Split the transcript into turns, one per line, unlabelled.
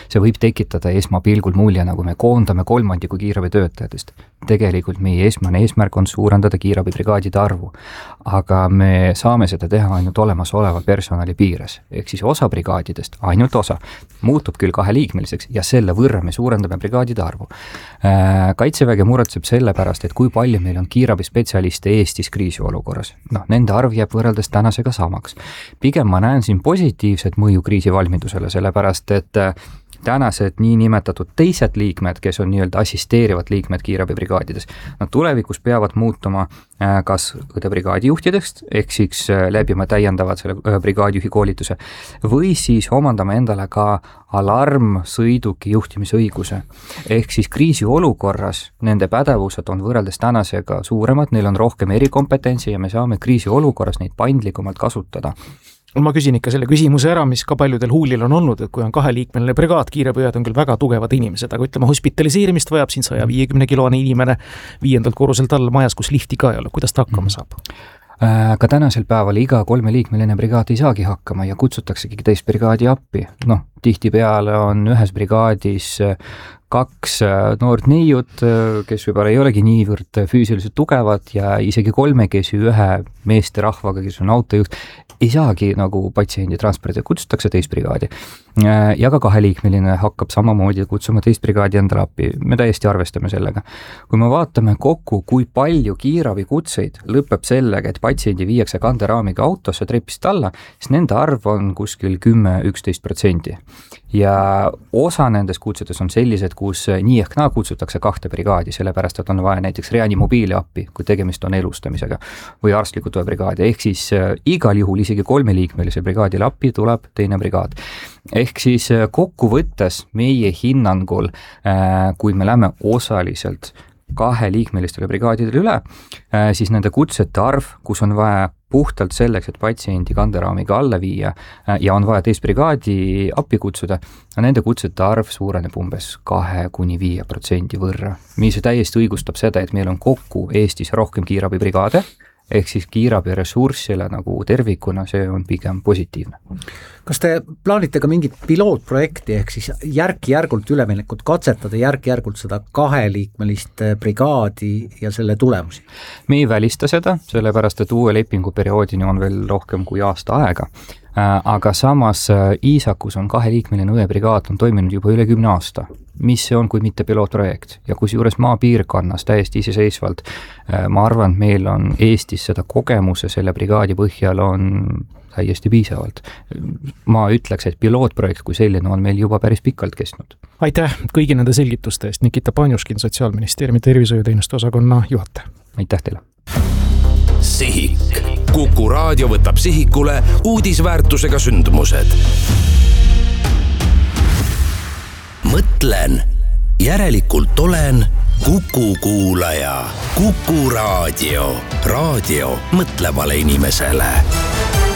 see võib tekitada esmapilgul mulje, nagu me koondame kolmandiku kiirabitöötajatest. Tegelikult meie esmane eesmärk on suurendada kiirabibrigaadide arvu, aga me saame seda teha ainult olemasoleva personali piires. Ehk siis osa brigaadidest, ainult osa, muutub küll 2-liikmeliseks ja selle võrra me suurendame brigaadide arvu. Kaitseväge muretseb selle pärast, et kui palju meil on kiirabispetsialiste Eestis kriisiolukorras. Nende arv jääb võrreldes tänasega samaks. Pigem ma näen siin positiivset mõju kriisivalmidusele, sellepärast et tänased niinimetatud teised liikmed, kes on nii-öelda assisteerivad liikmed kiirabibrigaadides, nad tulevikus peavad muutuma kas õdebrigaadijuhtidest, ehk siis läbima täiendavad selle brigaadijuhi koolituse, või siis omandama endale ka alarmsõiduki juhtimisõiguse. Ehk siis kriisiolukorras nende pädevused on võrreldes tänasega suuremad, neil on rohkem erikompetentsi ja me saame kriisiolukorras neid paindlikumalt kasutada.
Ma küsin ikka selle küsimuse ära, mis ka paljudel huulil on olnud, et kui on 2-liikmeline brigaad, kiirabõjad on küll väga tugevad inimesed, aga ütleme, hospitaliseerimist vajab siin 150-kiloane inimene 5. korruselt all majas, kus lifti ka ei ole. Kuidas ta hakkama saab?
Ka tänasel päeval iga 3-liikmeline brigaad ei saagi hakkama ja kutsutaksegi teist brigaadi appi. Tihtipeale on ühes brigaadis 2 noort neiut, kes võib-olla ei olegi niivõrd füüsiliselt tugevad ja isegi 3, kes ühe meeste rahvaga, kes on autojuht, ei saagi nagu patsiendi transpordi, kutsutakse teist brigaadi. Ja ka 2-liikmeline hakkab samamoodi kutsuma teist brigaadi endale appi. Me täiesti arvestame sellega. Kui me vaatame kokku, kui palju kiirabikutseid lõpeb sellega, et patsiendi viiakse kanderaamiga autosse trepist alla, siis nende arv on kuskil 10-11%. Ja osa nendest kutsetes on sellised, kus nii ehk naa kutsutakse 2 brigaadi, sellepärast et on vaja näiteks reanimobiili appi, kui tegemist on elustamisega või arstliku toe brigaadi. Ehk siis igal juhul isegi 3-liikmelise brigaadile appi tuleb teine brigaad. Ehk siis kokkuvõttes meie hinnangul, kui me lähme osaliselt 2-liikmelistele brigaadidele üle, siis nende kutsete arv, kus on vaja puhtalt selleks, et patsiendi kanderaamiga alla viia ja on vaja teist brigaadi appi kutsuda, nende kutsete arv suureneb umbes 2-5% võrra, mis täiesti õigustab seda, et meil on kokku Eestis rohkem kiirabibrigaade, ehk siis kiirabi ressursile nagu tervikuna, see on pigem positiivne.
Kas te plaanite ka mingit pilootprojekti, ehk siis järk-järgult üleminekut katsetada, järk-järgult seda 2-liikmelist brigaadi ja selle tulemusi? Me
ei välista seda, sellepärast et uue lepinguperioodini on veel rohkem kui aasta aega. Aga samas Iisakus on 2-liikmeline õebrigaad on toiminud juba üle 10 aasta. Mis see on, kui mitte pilootprojekt? Ja kusjuures maapiirkonnas täiesti iseseisvalt, ma arvan, et meil on Eestis seda kogemuse selle brigaadi põhjal on täiesti piisavalt. Ma ütleks, et pilootprojekt kui selline on meil juba päris pikalt kestnud.
Aitäh kõigi nende selgituste eest, Nikita Panjuškin, Sotsiaalministeeriumi tervishoiuteenuste osakonna juhataja.
Aitäh teile.
Sihik. Kuku raadio võtab sihikule uudisväärtusega sündmused. Mõtlen, järelikult olen Kuku kuulaja. Kuku raadio. Raadio mõtlevale inimesele.